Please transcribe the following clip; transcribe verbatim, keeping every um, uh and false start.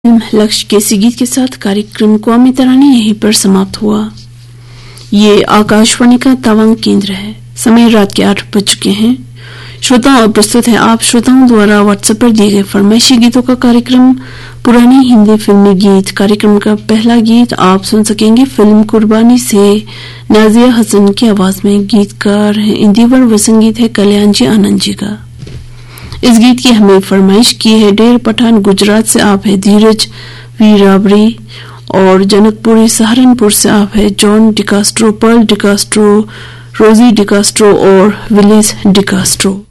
लक्ष्य के इसी गीत के साथ कार्यक्रम कौमी तराने यहीं पर समाप्त हुआ। ये आकाशवाणी का तवांग केंद्र है। समय रात के आठ बज चुके हैं। श्रोताओं, और प्रस्तुत है आप श्रोताओं द्वारा व्हाट्सएप पर दिए गए फरमाइशी गीतों का कार्यक्रम पुरानी हिंदी फिल्मी गीत। कार्यक्रम का पहला गीत आप सुन सकेंगे फिल्म कुर्बानी से नाजिया हसन की आवाज में। गीतकार हैं इंदिवर व संगीत है कल्याण जी आनंद जी का। इस गीत की हमें फरमाइश की है डेर पठान गुजरात से आप है धीरज वी राबरी, और जनकपुरी सहारनपुर से आप है जॉन डिकास्ट्रो, पर्ल डिकास्ट्रो, रोजी डिकास्ट्रो और विलिस डिकास्ट्रो।